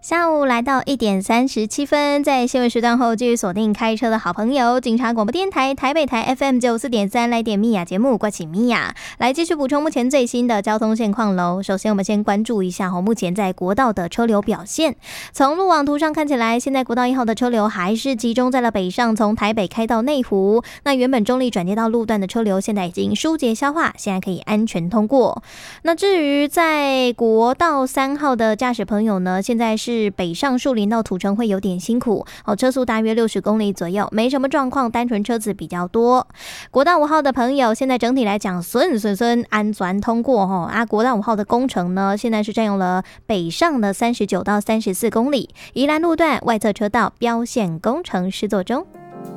下午来到1:37，在新闻时段后继续锁定开车的好朋友，警察广播电台台北台 FM94.3，来点米雅节目，挂起米雅来继续补充目前最新的交通现况喽。首先我们先关注一下目前在国道的车流表现。从路网图上看起来，现在国道1号的车流还是集中在了北上，从台北开到内湖。那原本中立转接到路段的车流现在已经疏解消化，现在可以安全通过。那至于在国道3号的驾驶朋友呢，现在是北上树林到土城会有点辛苦车速大约60公里左右，没什么状况，单纯车子比较多。国道5号的朋友，现在整体来讲顺安全通过国道5号的工程呢，现在是占用了北上的39到34公里，宜兰路段外侧车道标线工程施作中。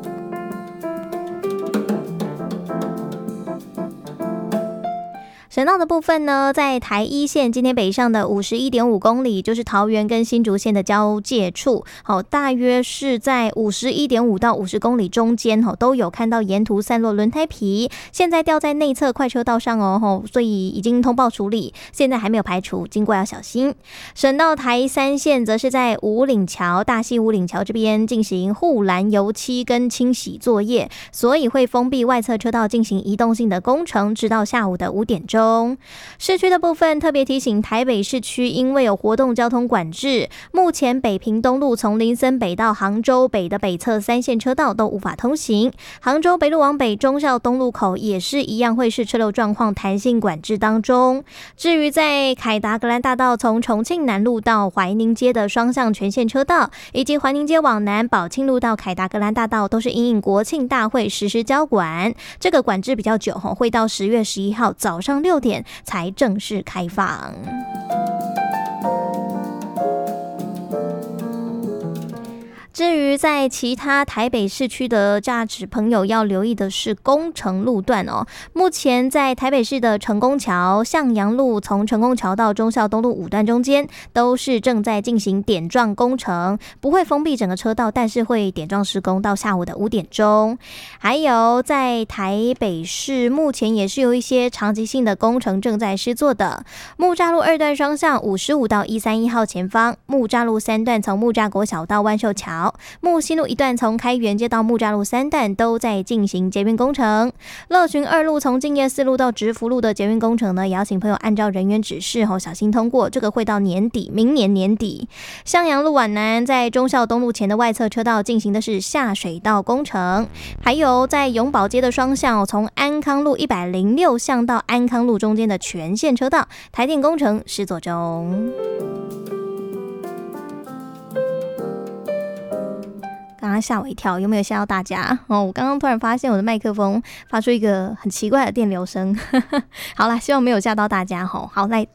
省道的部分呢，在台一线今天北上的51.5公里，就是桃园跟新竹县的交界处，大约是在51.5到50公里中间都有看到沿途散落轮胎皮，现在掉在内侧快车道上所以已经通报处理，现在还没有排除，经过要小心。省道台3线则是在五岭桥大溪五岭桥这边进行护栏油漆跟清洗作业，所以会封闭外侧车道进行移动性的工程，直到下午的5点钟。市区的部分特别提醒，台北市区因为有活动交通管制，目前北平东路从林森北到杭州北的北侧3线车道都无法通行，杭州北路往北忠孝东路口也是一样会是车流状况弹性管制当中。至于在凯达格兰大道从重庆南路到怀宁街的双向全线车道，以及怀宁街往南宝庆路到凯达格兰大道都是因应国庆大会实施交管，这个管制比较久会到10月11号早上6点才正式开放。至于在其他台北市区的驾驶朋友要留意的是工程路段目前在台北市的成功桥、向阳路从成功桥到忠孝东路5段中间都是正在进行点状工程，不会封闭整个车道，但是会点状施工到下午的5点钟。还有在台北市目前也是有一些长期性的工程正在施作的，木栅路2段双向55到131号前方，木栅路3段从木栅国小到万寿桥，木新路1段从开元街到木栅路3段都在进行捷运工程。乐群2路从敬业4路到直福路的捷运工程呢，也要请朋友按照人员指示小心通过，这个会到年底，明年年底。向阳路往南在忠孝东路前的外侧车道进行的是下水道工程，还有在永宝街的双向从安康路106巷到安康路中间的全线车道台电工程施作中。刚刚吓我一跳，有没有吓到大家我刚刚突然发现我的麦克风发出一个很奇怪的电流声好啦，希望没有吓到大家好，来